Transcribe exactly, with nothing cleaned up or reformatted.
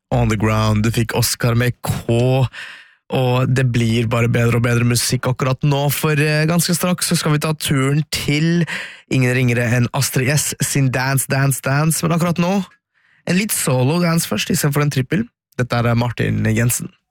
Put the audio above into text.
On the Ground, du fikk Oscar med K, og det blir bare bedre og bedre musikk akkurat nå, for ganske straks så skal vi ta turen til ingen ringere enn Astrid S sin Dance, Dance, Dance, men akkurat nå, en litt solo dance først, i stedet for en trippel. Dette er Martin Jensen.